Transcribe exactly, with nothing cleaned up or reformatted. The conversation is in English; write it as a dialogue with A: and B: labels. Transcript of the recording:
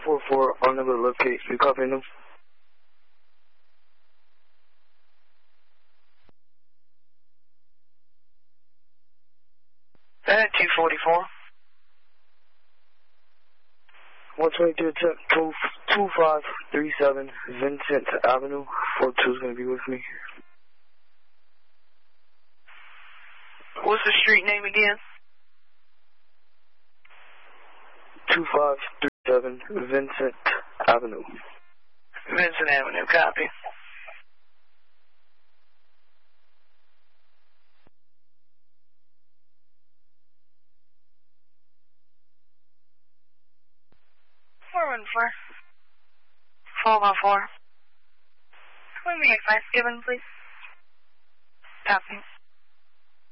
A: four four, on number locate. You copying them?
B: That two forty-four.
A: one twenty-two, two, two five three seven, Vincent Avenue. four two is going to be with me.
B: What's the street name again?
A: two five three seven, Vincent Avenue.
B: Vincent Avenue, copy.
C: four one four.
B: four one four.
C: Let me advice given, please.
B: Copy.